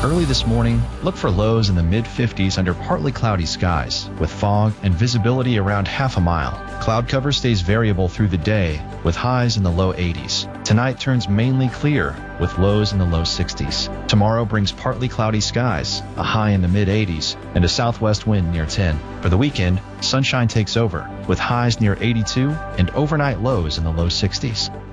Early this morning, look for lows in the mid-50s under partly cloudy skies, with fog and visibility around half a mile. Cloud cover stays variable through the day, with highs in the low 80s. Tonight turns mainly clear, with lows in the low 60s. Tomorrow brings partly cloudy skies, a high in the mid-80s, and a southwest wind near 10. For the weekend, sunshine takes over, with highs near 82 and overnight lows in the low 60s.